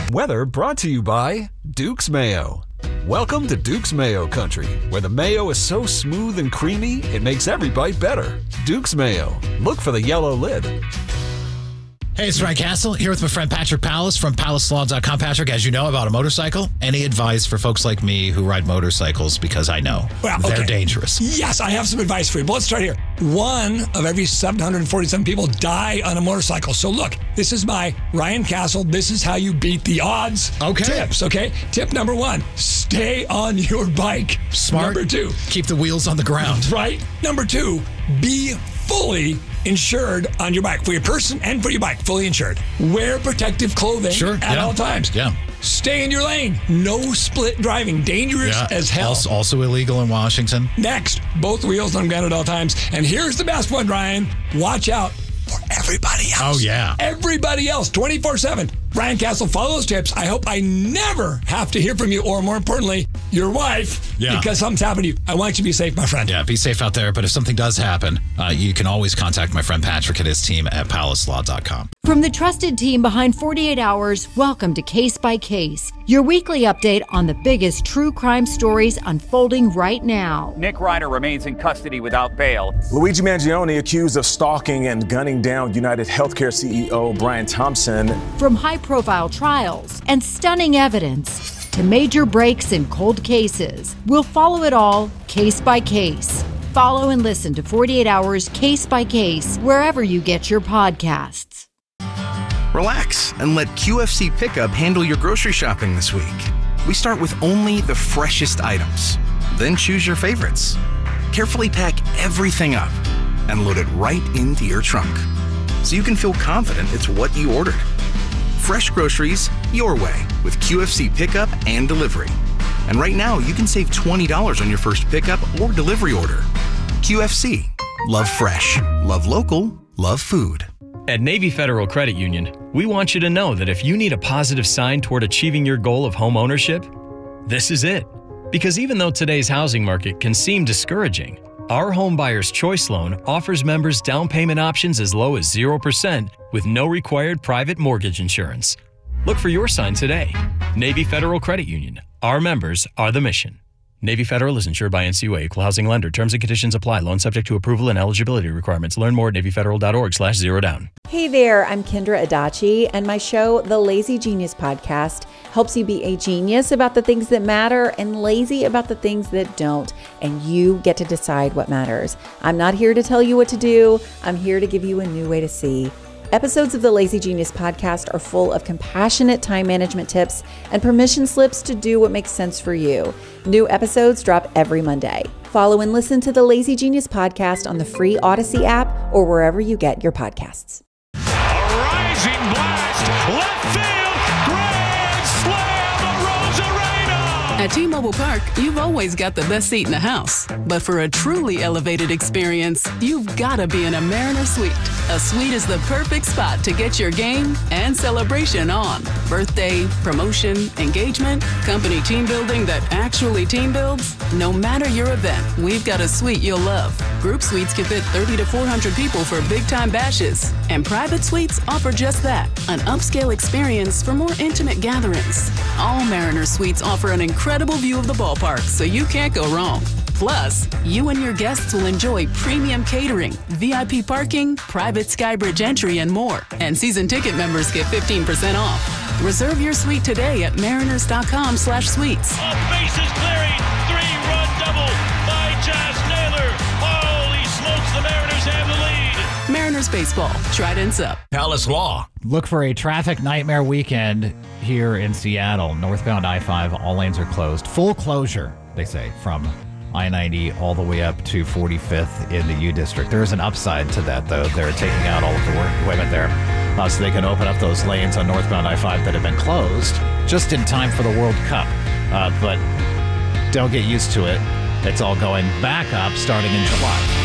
Weather brought to you by Duke's Mayo. Welcome to Duke's Mayo Country, where the mayo is so smooth and creamy, it makes every bite better. Duke's Mayo. Look for the yellow lid. Hey, it's Ryan Castle here with my friend Patrick Pallas from PallasLaw.com. Patrick, as you know about a motorcycle, any advice for folks like me who ride motorcycles? Because I know they're dangerous. Yes, I have some advice for you. But let's start here. 1 of every 747 people die on a motorcycle. So look, this is my Ryan Castle. This is how you beat the odds. Tips, okay? Tip number 1, stay on your bike. Smart. Number 2, keep the wheels on the ground. Right. Number 2, be fully insured on your bike, for your person and for your bike, fully insured. Wear protective clothing at all times. Stay in your lane. No split driving. Dangerous as hell. Also illegal in Washington. Next, both wheels on the ground at all times. And here's the best one, Ryan. Watch out for everybody else. Oh, yeah. Everybody else, 24/7. Ryan Castle, follow those tips. I hope I never have to hear from you, or more importantly, your wife, because something's happened to you. I want you to be safe, my friend. Yeah, be safe out there. But if something does happen, you can always contact my friend Patrick and his team at PallasLaw.com. From the trusted team behind 48 Hours, welcome to Case by Case, your weekly update on the biggest true crime stories unfolding right now. Nick Reiner remains in custody without bail. Luigi Mangione accused of stalking and gunning down United Healthcare CEO Brian Thompson. From high-profile trials and stunning evidence to major breaks in cold cases, we'll follow it all case by case. Follow and listen to 48 Hours Case by Case wherever you get your podcasts. Relax and let QFC Pickup handle your grocery shopping this week. We start with only the freshest items. Then choose your favorites. Carefully pack everything up and load it right into your trunk, so you can feel confident it's what you ordered. Fresh groceries your way with QFC Pickup and Delivery. And right now, you can save $20 on your first pickup or delivery order. QFC. Love fresh. Love local. Love food. At Navy Federal Credit Union, we want you to know that if you need a positive sign toward achieving your goal of home ownership, this is it. Because even though today's housing market can seem discouraging, our Home Buyer's Choice Loan offers members down payment options as low as 0% with no required private mortgage insurance. Look for your sign today. Navy Federal Credit Union. Our members are the mission. Navy Federal is insured by NCUA, Equal Housing Lender. Terms and conditions apply. Loan subject to approval and eligibility requirements. Learn more at NavyFederal.org/zerodown. Hey there, I'm Kendra Adachi, and my show, The Lazy Genius Podcast, helps you be a genius about the things that matter and lazy about the things that don't. And you get to decide what matters. I'm not here to tell you what to do. I'm here to give you a new way to see. Episodes of the Lazy Genius Podcast are full of compassionate time management tips and permission slips to do what makes sense for you. New episodes drop every Monday. Follow and listen to the Lazy Genius Podcast on the free Odyssey app or wherever you get your podcasts. A rising blast, left field, grand slam, Arozarena! At T-Mobile Park, you've always got the best seat in the house. But for a truly elevated experience, you've got to be in a Mariner Suite. A suite is the perfect spot to get your game and celebration on. Birthday, promotion, engagement, company team building that actually team builds. No matter your event, we've got a suite you'll love. Group suites can fit 30 to 400 people for big-time bashes. And private suites offer just that, an upscale experience for more intimate gatherings. All Mariner Suites offer an incredible view of the ballpark, so you can't go wrong. Plus, you and your guests will enjoy premium catering, VIP parking, private Skybridge entry, and more. And season ticket members get 15% off. Reserve your suite today at mariners.com/suites. Bases clearing, 3-run double by Jazz Naylor. Holy smokes, the Mariners have the lead. Mariners baseball, Trident's up. Pallas Law. Look for a traffic nightmare weekend here in Seattle. Northbound I-5, all lanes are closed. Full closure, they say, from I-90 all the way up to 45th in the U District. There is an upside to that, though. They're taking out all of the work equipment there so they can open up those lanes on northbound I-5 that have been closed just in time for the World Cup. But don't get used to it. It's all going back up starting in July.